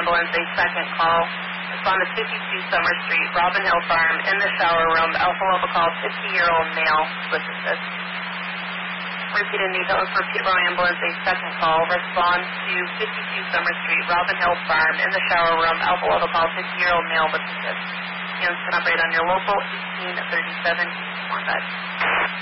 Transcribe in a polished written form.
Ambulance, a second call. Respond to 52 Summer Street, Robin Hill Farm, in the shower room. Alpha Level call, 50-year-old male with assist. Repeated details for Peterborough Ambulance, a second call. Respond to 52 Summer Street, Robin Hill Farm, in the shower room. Alpha Level call, 50-year-old male with assist. Units can operate on your local 1837 East Morset.